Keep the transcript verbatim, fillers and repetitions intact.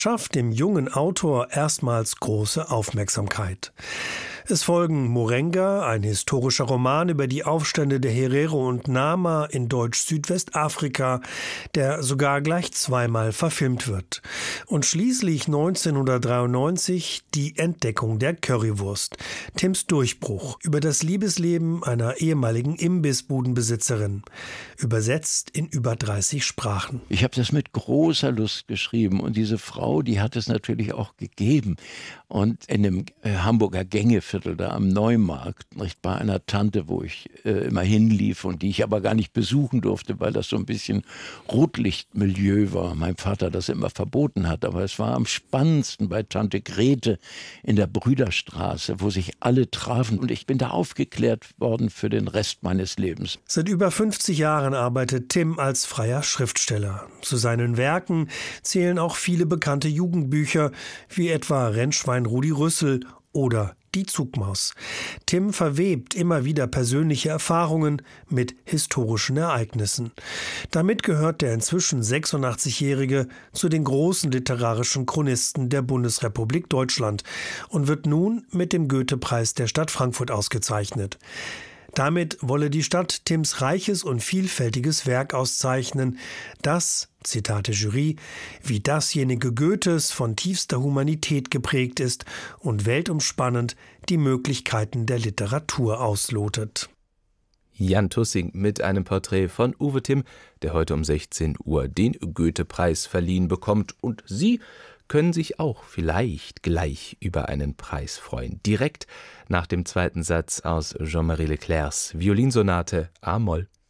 schafft dem jungen Autor erstmals große Aufmerksamkeit. Es folgen Morenga, ein historischer Roman über die Aufstände der Herero und Nama in Deutsch-Südwestafrika, der sogar gleich zweimal verfilmt wird. Und schließlich neunzehnhundertdreiundneunzig die Entdeckung der Currywurst, Tims Durchbruch über das Liebesleben einer ehemaligen Imbissbudenbesitzerin, übersetzt in über dreißig Sprachen. Ich habe das mit großer Lust geschrieben und diese Frau, die hat es natürlich auch gegeben. Und in dem äh, Hamburger Gängeviertel da am Neumarkt, nicht, bei einer Tante, wo ich äh, immer hinlief und die ich aber gar nicht besuchen durfte, weil das so ein bisschen Rotlichtmilieu war. Mein Vater das immer verboten hat, aber es war am spannendsten bei Tante Grete in der Brüderstraße, wo sich alle trafen und ich bin da aufgeklärt worden für den Rest meines Lebens. Seit über fünfzig Jahren arbeitet Tim als freier Schriftsteller. Zu seinen Werken zählen auch viele bekannte Jugendbücher, wie etwa Rennschwein Rudi Rüssel oder Die Zugmaus. Tim verwebt immer wieder persönliche Erfahrungen mit historischen Ereignissen. Damit gehört der inzwischen sechsundachtzigjährige zu den großen literarischen Chronisten der Bundesrepublik Deutschland und wird nun mit dem Goethe-Preis der Stadt Frankfurt ausgezeichnet. Damit wolle die Stadt Tims reiches und vielfältiges Werk auszeichnen, das, Zitate Jury, wie dasjenige Goethes von tiefster Humanität geprägt ist und weltumspannend die Möglichkeiten der Literatur auslotet. Jan Tussing mit einem Porträt von Uwe Timm, der heute um sechzehn Uhr den Goethe-Preis verliehen bekommt. Und Sie können sich auch vielleicht gleich über einen Preis freuen. Direkt nach dem zweiten Satz aus Jean-Marie Leclercs Violinsonate a-Moll.